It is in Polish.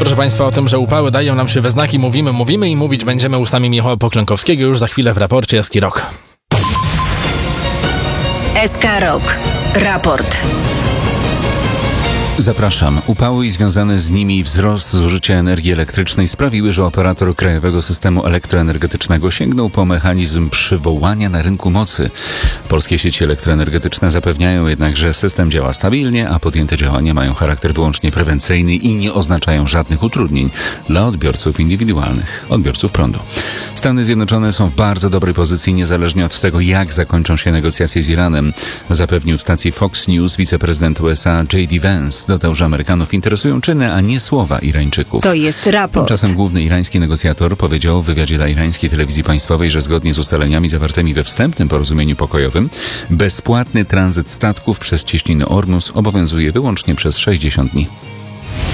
Proszę Państwa, o tym, że upały dają nam się we znaki, mówimy i mówić będziemy ustami Michała Poklękowskiego już za chwilę w raporcie Eski Rok. SK Rok. Raport. Zapraszam. Upały i związane z nimi wzrost zużycia energii elektrycznej sprawiły, że operator krajowego systemu elektroenergetycznego sięgnął po mechanizm przywołania na rynku mocy. Polskie sieci elektroenergetyczne zapewniają jednak, że system działa stabilnie, a podjęte działania mają charakter wyłącznie prewencyjny i nie oznaczają żadnych utrudnień dla odbiorców indywidualnych, odbiorców prądu. Stany Zjednoczone są w bardzo dobrej pozycji niezależnie od tego, jak zakończą się negocjacje z Iranem, zapewnił stacji Fox News wiceprezydent USA J.D. Vance. Dodał, że Amerykanów interesują czyny, a nie słowa Irańczyków. To jest raport. Tymczasem główny irański negocjator powiedział w wywiadzie dla irańskiej telewizji państwowej, że zgodnie z ustaleniami zawartymi we wstępnym porozumieniu pokojowym bezpłatny tranzyt statków przez cieśninę Ormus obowiązuje wyłącznie przez 60 dni.